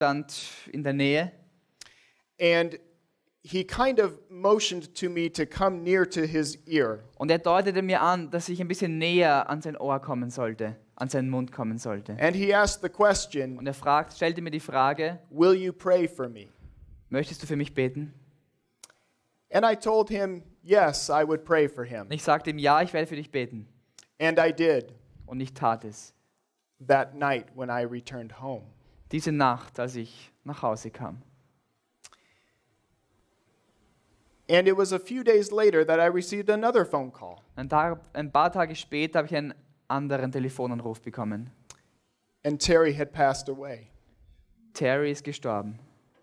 stand in der Nähe and he kind of motioned to me to come near to his ear. und er deutete mir an, dass ich ein bisschen näher an sein Ohr kommen sollte, an seinen Mund kommen sollte. And he asked the question, Und er stellte mir die Frage, will you pray for me? möchtest du für mich beten? And I told him, yes, I would pray for him. Und ich sagte ihm, ja, ich werde für dich beten. And I did Und ich tat es. that night when I returned home. Diese Nacht, als ich nach Hause kam. And it was a few days later that I received another phone call. Ein paar Tage später habe ich einen anderen Telefonanruf bekommen. And Terry had passed away. Terry ist gestorben.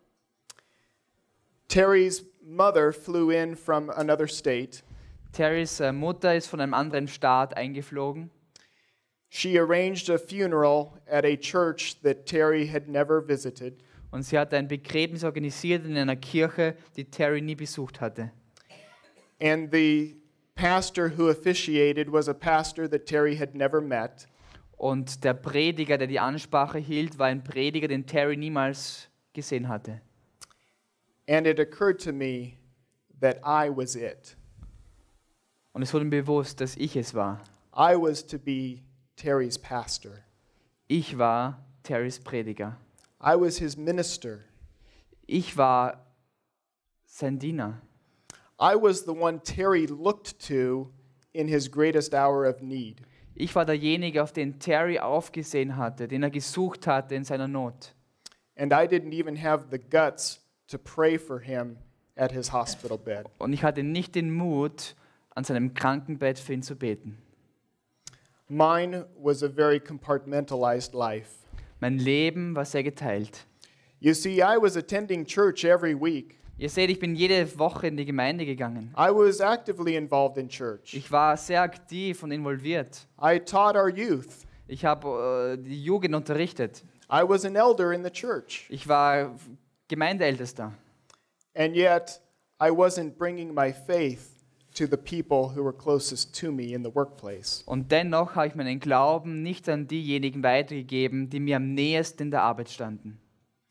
Terry's mother flew in from another state. Terrys Mutter ist von einem anderen Staat eingeflogen. She arranged a funeral at a church that Terry had never visited. Und sie hat ein Begräbnis organisiert in einer Kirche, die Terry nie besucht hatte. And the pastor who officiated was a pastor that Terry had never met. Und der Prediger, der die Ansprache hielt, war ein Prediger, den Terry niemals gesehen hatte. And it occurred to me that I was it. Und es wurde mir bewusst, dass ich es war. I was to be Terry's pastor. Ich war Terrys Prediger. I was his minister. Ich war sein Diener. I was the one Terry looked to in his greatest hour of need. Ich war derjenige, auf den Terry aufgesehen hatte, den er gesucht hatte in seiner Not. And I didn't even have the guts to pray for him at his hospital bed. Und ich hatte nicht den Mut, an seinem Krankenbett für ihn zu beten. Mine was a very compartmentalized life. Mein Leben war sehr geteilt. You see, I was attending church every week. Ihr seht, ich bin jede Woche in die Gemeinde gegangen. I was actively involved in church. Ich war sehr aktiv und involviert. I taught our youth. Ich habe die Jugend unterrichtet. I was an elder in the church. Ich war Gemeindeältester. And yet, I wasn't bringing my faith to the people who were closest to me in the workplace. Und dennoch habe ich meinen Glauben nicht an diejenigen weitergegeben, die mir am nähesten in der Arbeit standen.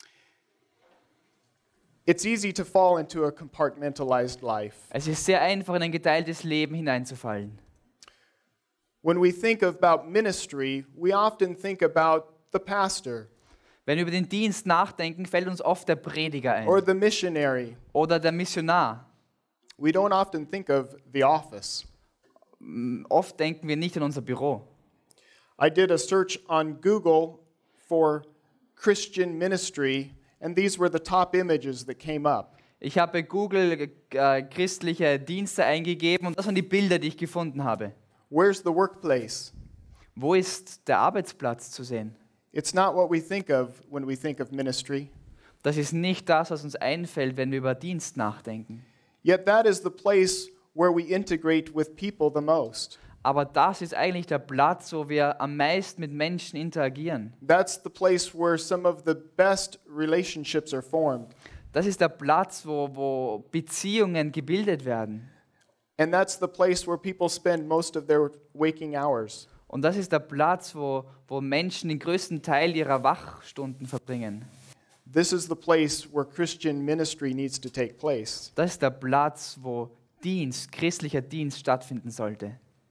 It's easy to fall into a compartmentalized life. Es ist sehr einfach, in ein geteiltes Leben hineinzufallen. When we think about ministry, we often think about the pastor Wenn wir über den Dienst nachdenken, fällt uns oft der Prediger ein or the missionary. oder der Missionar. We don't often think of the office. Oft denken wir nicht an unser Büro. I did a search on Google for Christian ministry, and these were the top images that came up. Ich habe bei Google christliche Dienste eingegeben und das waren die Bilder, die ich gefunden habe. Where's the workplace? Wo ist der Arbeitsplatz zu sehen? It's not what we think of when we think of ministry. Das ist nicht das, was uns einfällt, wenn wir über Dienst nachdenken. Yet that is the place where we integrate with people the most. Aber das ist eigentlich der Platz, wo wir am meisten mit Menschen interagieren. That's the place where some of the best relationships are formed. Das ist der Platz, wo Beziehungen gebildet werden. And that's the place where people spend most of their waking hours. Und das ist der Platz, wo Menschen den größten Teil ihrer Wachstunden verbringen. This is the place where Christian ministry needs to take place. Das ist der Platz, wo christlicher Dienst stattfinden sollte.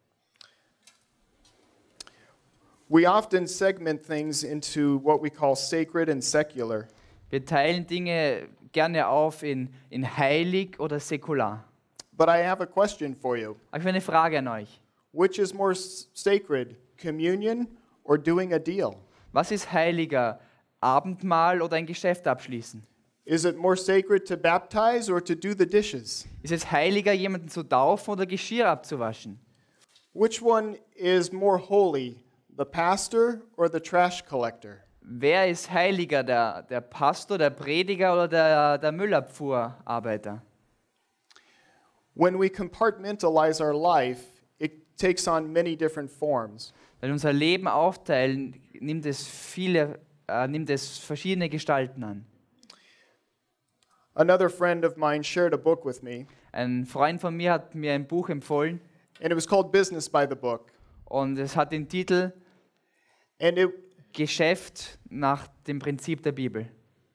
We often segment things into what we call sacred and secular. Wir teilen Dinge gerne auf in heilig oder säkular. But I have a question for you. Aber ich habe eine Frage an euch. Which is more sacred, communion or doing a deal? Was ist heiliger, Abendmahl oder ein Geschäft abschließen? Is it more sacred to baptize or to do the dishes? Ist es heiliger, jemanden zu taufen oder Geschirr abzuwaschen? Which one is more holy, the pastor or the trash collector? Wer ist heiliger, der Pastor, der Prediger oder der Müllabfuhrarbeiter? When we compartmentalize our life, it takes on many different forms. Wenn wir unser Leben aufteilen, nimmt es verschiedene Gestalten an. Another friend of mine shared a book with me, Ein Freund von mir hat mir ein Buch empfohlen and it was called Business by the Book. und es hat den Titel And it Geschäft nach dem Prinzip der Bibel.